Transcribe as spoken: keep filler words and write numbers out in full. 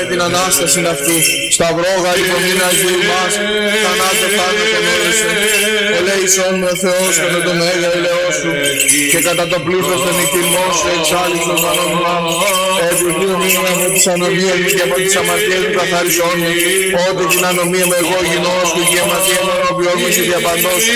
την Ανάσταση αυτού. Σταυρό γαλυπομήνα ζωή μας, θανάτω θάνατον όρισεν. Ελέησον με ο Θεός κατά το μέγα ελαιό σου και κατά το πλήθος των νικημών σου εξάλληψον το όνομα μου. Επιβλύω μήνα με τις ανομίες μου και από τις αμαρτίες μου καθαρισόν μου. Ό,τι την ανομία μου εγώ γινώ σου και αμαρτία μου ενώπιον μου και διαπαντός.